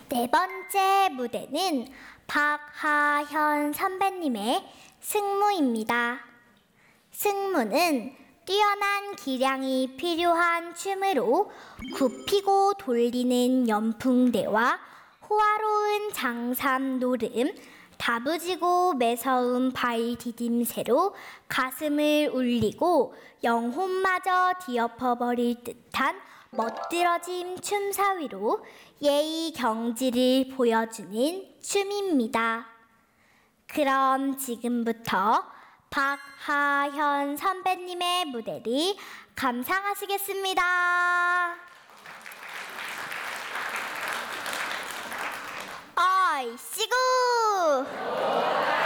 네 번째 무대는 박하현 선배님의 승무입니다. 승무는 뛰어난 기량이 필요한 춤으로 굽히고 돌리는 연풍대와 호화로운 장삼 노름, 다부지고 매서운 발 디딤새로 가슴을 울리고 영혼마저 뒤엎어버릴 듯한 멋들어짐 춤사위로 예의 경지를 보여주는 춤입니다. 그럼 지금부터 박하현 선배님의 무대를 감상하시겠습니다. 얼씨구!